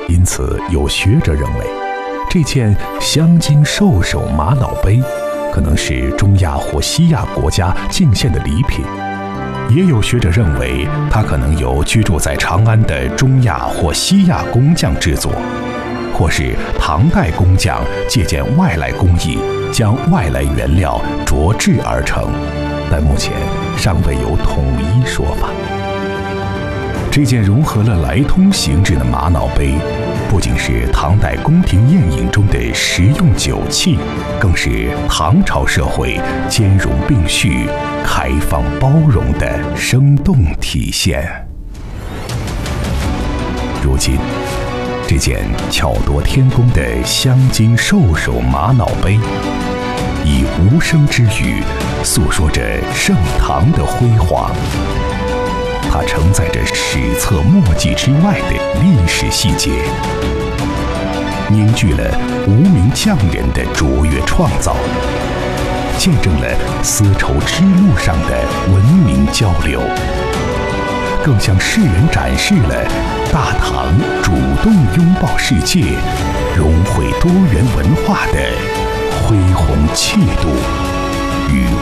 因此，有学者认为，这件镶金兽首玛瑙杯可能是中亚或西亚国家进献的礼品。也有学者认为，它可能由居住在长安的中亚或西亚工匠制作，或是唐代工匠借鉴外来工艺，将外来原料琢制而成，但目前尚未有统一说法。这件融合了来通形制的玛瑙杯，不仅是唐代宫廷宴饮中的实用酒器，更是唐朝社会兼容并蓄、开放包容的生动体现。如今，这件巧夺天工的镶金兽首玛瑙杯，以无声之语诉说着盛唐的辉煌。它承载着史册墨迹之外的历史细节，凝聚了无名匠人的卓越创造，见证了丝绸之路上的文明交流，更向世人展示了大唐主动拥抱世界、融汇多元文化的恢宏气度与